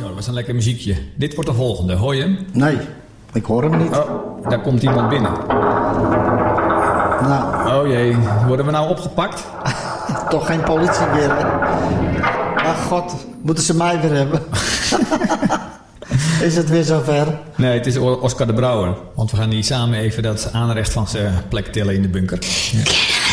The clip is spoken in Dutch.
Zo, dat was een lekker muziekje. Dit wordt de volgende. Hoor je hem? Nee, ik hoor hem niet. Oh, daar komt iemand binnen. Nou. Oh jee, worden we nou opgepakt? Toch geen politie meer, hè? Ach god, moeten ze mij weer hebben? Is het weer zover? Nee, het is Oscar de Brouwer. Want we gaan hier samen even dat aanrecht van zijn plek tillen in de bunker. Ja.